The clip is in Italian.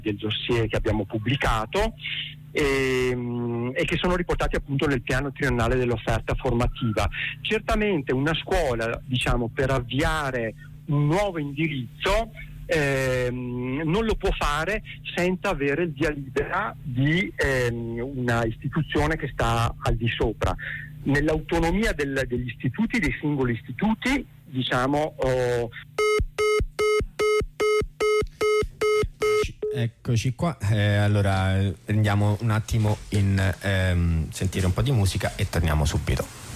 del dossier che abbiamo pubblicato e che sono riportati appunto nel piano triennale dell'offerta formativa. Certamente una scuola, diciamo, per avviare un nuovo indirizzo non lo può fare senza avere il via libera di una istituzione che sta al di sopra. Nell'autonomia degli istituti, dei singoli istituti, diciamo. Eccoci qua, allora prendiamo un attimo in sentire un po' di musica e torniamo subito.